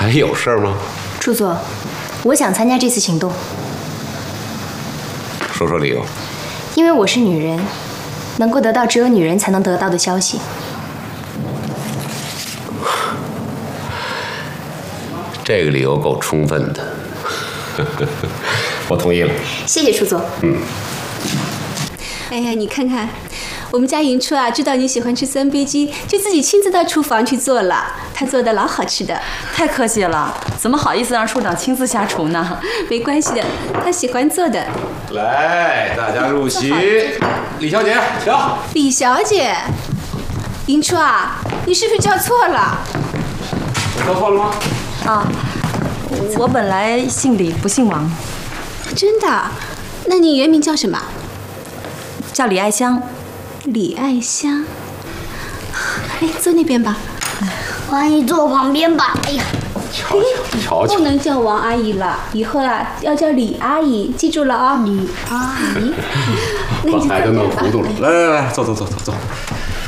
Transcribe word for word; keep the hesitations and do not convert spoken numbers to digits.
还有事儿吗？ 处座，我想参加这次行动。 说说理由。 因为我是女人，能够得到只有女人才能得到的消息。 这个理由够充分的，我同意了。 谢谢处座。 嗯。 哎呀，你看看，我们家迎初啊，知道你喜欢吃三杯鸡，就自己亲自到厨房去做了。他做的老好吃的。 太客气了，怎么好意思让处长亲自下厨呢？ 没关系的，他喜欢做的。 来，大家入席。李小姐，请。 李小姐，迎初啊，你是不是叫错了？ 我叫错了吗？ 啊，我本来姓李，不姓王。 真的？那你原名叫什么？ 叫李爱香。 李爱香。哎，坐那边吧。 王阿姨坐我旁边吧。哎呀， 瞧瞧瞧瞧， 不能叫王阿姨了，以后啊要叫李阿姨，记住了啊。 李阿姨， 那你把孩子弄糊涂了。来来来，坐坐坐坐坐。